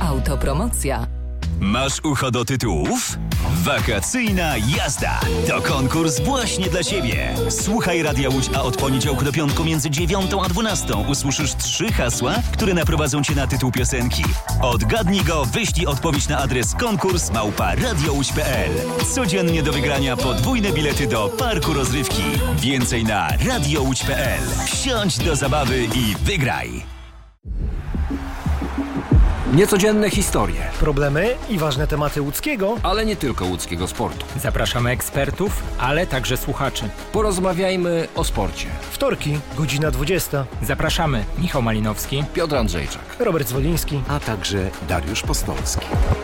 Autopromocja. Masz ucho do tytułów? Wakacyjna jazda to konkurs właśnie dla Ciebie. Słuchaj Radia Łódź, a od poniedziałku do piątku między 9 a 12 usłyszysz 3 hasła, które naprowadzą Cię na tytuł piosenki. Odgadnij go, wyślij odpowiedź na adres konkurs@radiołódź.pl. Codziennie do wygrania podwójne bilety do parku rozrywki. Więcej na radiołódź.pl. Wsiądź do zabawy i wygraj. Niecodzienne historie, problemy i ważne tematy łódzkiego, ale nie tylko łódzkiego sportu. Zapraszamy ekspertów, ale także słuchaczy. Porozmawiajmy o sporcie. Wtorki, godzina 20. Zapraszamy Michał Malinowski, Piotr Andrzejczak, Robert Zwoliński, a także Dariusz Postolski.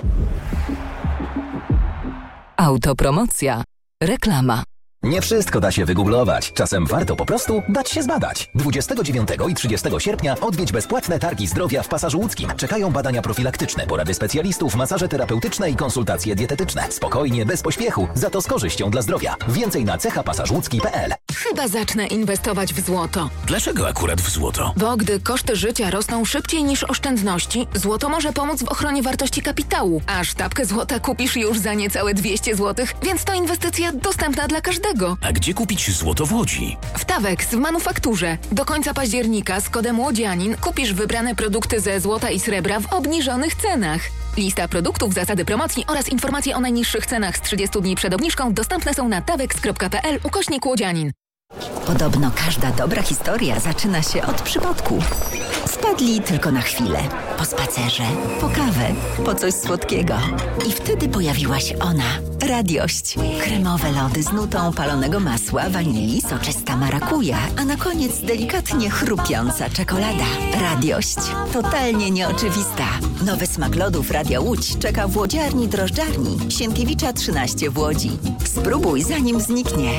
Autopromocja. Reklama. Nie wszystko da się wygooglować. Czasem warto po prostu dać się zbadać. 29 i 30 sierpnia odwiedź bezpłatne targi zdrowia w Pasażu Łódzkim. Czekają badania profilaktyczne, porady specjalistów, masaże terapeutyczne i konsultacje dietetyczne. Spokojnie, bez pośpiechu, za to z korzyścią dla zdrowia. Więcej na cechapasażłódzki.pl. Chyba zacznę inwestować w złoto. Dlaczego akurat w złoto? Bo gdy koszty życia rosną szybciej niż oszczędności, złoto może pomóc w ochronie wartości kapitału. A sztabkę złota kupisz już za niecałe 200 zł, więc to inwestycja dostępna dla każdego. A gdzie kupić złoto w Łodzi? W Tawex w manufakturze. Do końca października z kodem łodzianin kupisz wybrane produkty ze złota i srebra w obniżonych cenach. Lista produktów, zasady promocji oraz informacje o najniższych cenach z 30 dni przed obniżką dostępne są na tawex.pl/łodzianin. Podobno każda dobra historia zaczyna się od przypadku. Wpadli tylko na chwilę. Po spacerze, po kawę, po coś słodkiego. I wtedy pojawiła się ona. Radiość. Kremowe lody z nutą palonego masła, wanilii, soczysta marakuja, a na koniec delikatnie chrupiąca czekolada. Radiość. Totalnie nieoczywista. Nowy smak lodów Radia Łódź czeka w łodziarni drożdżarni Sienkiewicza 13 w Łodzi. Spróbuj zanim zniknie.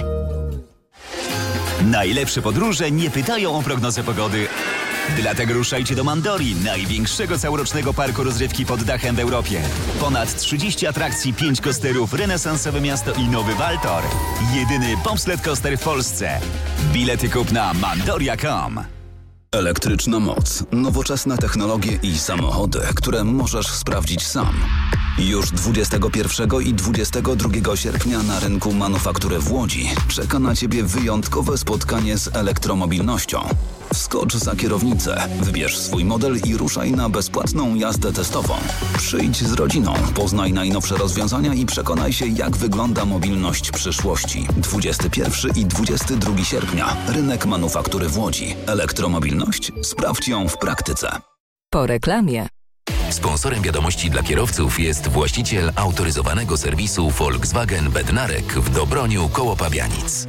Najlepsze podróże nie pytają o prognozę pogody. Dlatego ruszajcie do Mandori, największego całorocznego parku rozrywki pod dachem w Europie. Ponad 30 atrakcji, 5 coasterów, renesansowe miasto i nowy Waltor. Jedyny bobsled coaster w Polsce. Bilety kup na mandoria.com. Elektryczna moc, nowoczesne technologie i samochody, które możesz sprawdzić sam. Już 21 i 22 sierpnia na rynku manufaktury w Łodzi czeka na Ciebie wyjątkowe spotkanie z elektromobilnością. Wskocz za kierownicę, wybierz swój model i ruszaj na bezpłatną jazdę testową. Przyjdź z rodziną, poznaj najnowsze rozwiązania i przekonaj się, jak wygląda mobilność przyszłości. 21 i 22 sierpnia. Rynek manufaktury w Łodzi. Elektromobilność? Sprawdź ją w praktyce. Po reklamie. Sponsorem wiadomości dla kierowców jest właściciel autoryzowanego serwisu Volkswagen Bednarek w Dobroniu koło Pabianic.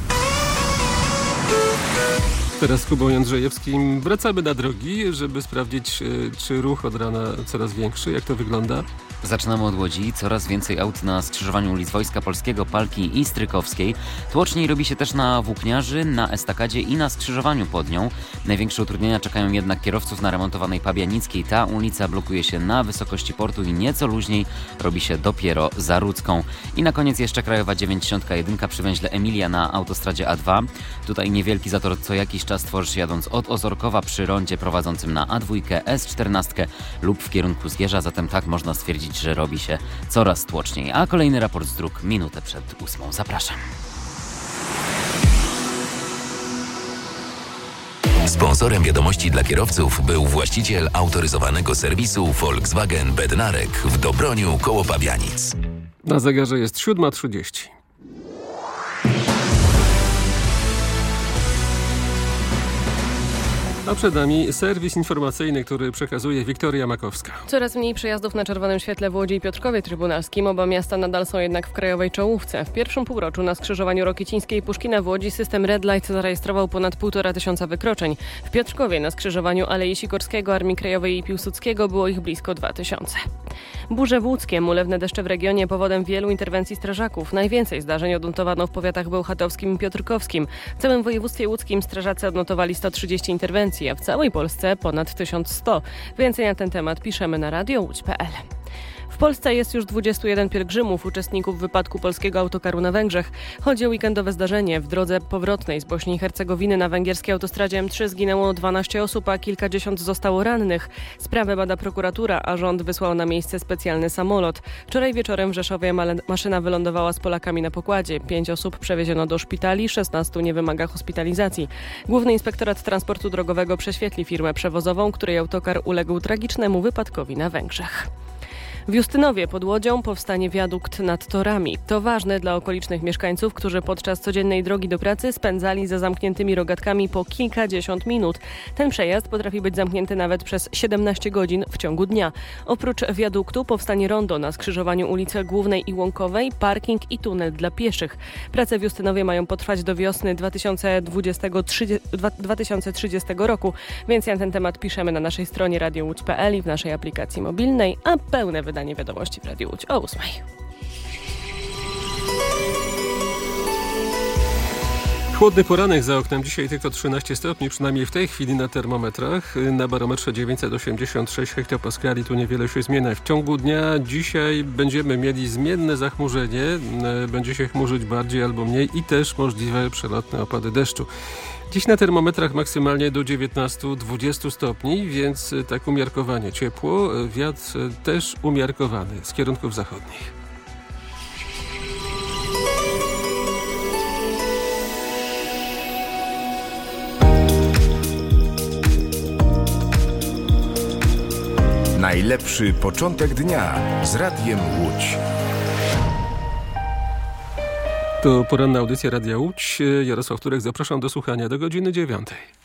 Teraz z Kubą Jędrzejewskim wracamy na drogi, żeby sprawdzić, czy ruch od rana coraz większy. Jak to wygląda? Zaczynamy od Łodzi. Coraz więcej aut na skrzyżowaniu ulic Wojska Polskiego, Palki i Strykowskiej. Tłoczniej robi się też na Włókniarzy, na Estakadzie i na skrzyżowaniu pod nią. Największe utrudnienia czekają jednak kierowców na remontowanej Pabianickiej. Ta ulica blokuje się na wysokości portu i nieco luźniej robi się dopiero za Rudzką. I na koniec jeszcze krajowa 91 przy węźle Emilia na autostradzie A2. Tutaj niewielki zator co jakiś czas tworzy się jadąc od Ozorkowa przy rondzie prowadzącym na A2, S14 lub w kierunku Zgierza. Zatem tak można stwierdzić, że robi się coraz tłoczniej. A kolejny raport z dróg minutę przed 8. Zapraszam. Sponsorem wiadomości dla kierowców był właściciel autoryzowanego serwisu Volkswagen Bednarek w Dobroniu koło Pabianic. Na zegarze jest 7:30. A przed nami serwis informacyjny, który przekazuje Wiktoria Makowska. Coraz mniej przejazdów na czerwonym świetle w Łodzi i Piotrkowie Trybunalskim. Oba miasta nadal są jednak w krajowej czołówce. W pierwszym półroczu na skrzyżowaniu Rokicińskiej i Puszkina w Łodzi system Red Light zarejestrował ponad 1500 wykroczeń. W Piotrkowie na skrzyżowaniu Alei Sikorskiego, Armii Krajowej i Piłsudskiego było ich blisko 2000. Burze w Łódzkiem, ulewne deszcze w regionie powodem wielu interwencji strażaków. Najwięcej zdarzeń odnotowano w powiatach bełchatowskim i piotrkowskim. W całym województwie łódzkim strażacy odnotowali 130 interwencji, a w całej Polsce ponad 1100. Więcej na ten temat piszemy na radiołódź.pl. W Polsce jest już 21 pielgrzymów, uczestników wypadku polskiego autokaru na Węgrzech. Chodzi o weekendowe zdarzenie. W drodze powrotnej z Bośni i Hercegowiny na węgierskiej autostradzie M3 zginęło 12 osób, a kilkadziesiąt zostało rannych. Sprawę bada prokuratura, a rząd wysłał na miejsce specjalny samolot. Wczoraj wieczorem w Rzeszowie maszyna wylądowała z Polakami na pokładzie. 5 osób przewieziono do szpitali, 16 nie wymaga hospitalizacji. Główny Inspektorat Transportu Drogowego prześwietli firmę przewozową, której autokar uległ tragicznemu wypadkowi na Węgrzech. W Justynowie pod Łodzią powstanie wiadukt nad torami. To ważne dla okolicznych mieszkańców, którzy podczas codziennej drogi do pracy spędzali za zamkniętymi rogatkami po kilkadziesiąt minut. Ten przejazd potrafi być zamknięty nawet przez 17 godzin w ciągu dnia. Oprócz wiaduktu powstanie rondo na skrzyżowaniu ulicy Głównej i Łąkowej, parking i tunel dla pieszych. Prace w Justynowie mają potrwać do wiosny 2030 roku. Więcej na ten temat piszemy na naszej stronie radiołódź.pl i w naszej aplikacji mobilnej, a pełne wydanie wiadomości w Radiu Łódź o 8. Chłodny poranek za oknem. Dzisiaj tylko 13 stopni, przynajmniej w tej chwili na termometrach. Na barometrze 986 hektopaskali, tu niewiele się zmienia. W ciągu dnia dzisiaj będziemy mieli zmienne zachmurzenie. Będzie się chmurzyć bardziej albo mniej i też możliwe przelotne opady deszczu. Dziś na termometrach maksymalnie do 19-20 stopni, więc tak umiarkowanie ciepło. Wiatr też umiarkowany z kierunków zachodnich. Najlepszy początek dnia z Radiem Łódź. To poranna audycja Radia Łódź. Jarosław Turek, zapraszam do słuchania do godziny 9.